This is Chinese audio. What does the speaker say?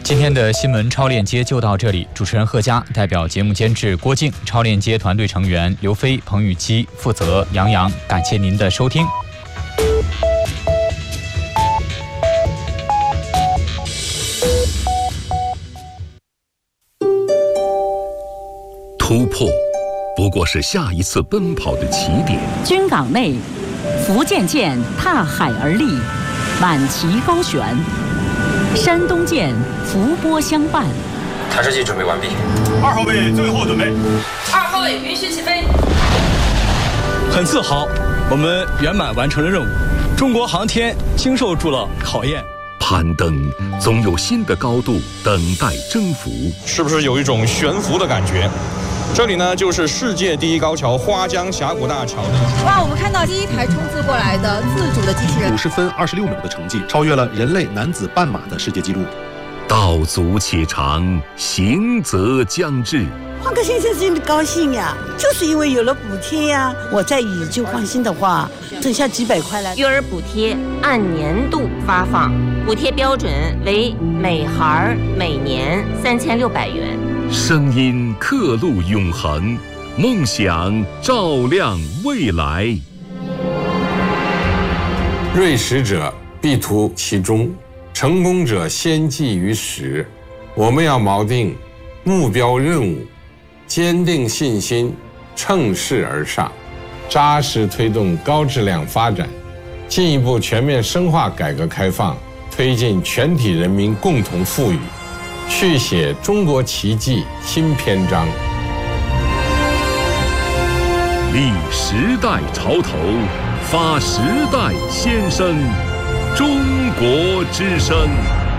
今天的新闻超链接就到这里，主持人贺佳，代表节目监制郭靖，超链接团队成员刘飞、彭雨基，负责杨洋，感谢您的收听。 突破不过是下一次奔跑的起点。 军港内，福建舰踏海而立，满旗高悬；山东舰伏波相伴。 探视器准备完毕。 2号位最后准备。 2号位允许起飞。 很自豪，我们圆满完成了任务。中国航天经受住了考验。 攀登总有新的高度等待征服。 是不是有一种悬浮的感觉？这里呢，就是世界第一高桥花江峡谷大桥的。 哇，我们看到第一台冲刺过来的自主的机器人， 50分26秒的成绩，超越了人类男子半马的世界纪录。 道阻且长，行则将至。 换个先生真的高兴呀，就是因为有了补贴呀。我在以旧换新的话，挣下几百块来。 育儿补贴按年度发放，补贴标准为每孩每年3600元。 声音刻录永恒，梦想照亮未来。 锐识者必图其中，成功者先记于始。我们要锚定目标任务，坚定信心，乘势而上，扎实推动高质量发展，进一步全面深化改革开放，推进全体人民共同富裕，续写中国奇迹新篇章。 立时代潮头，发时代先声，中国之声。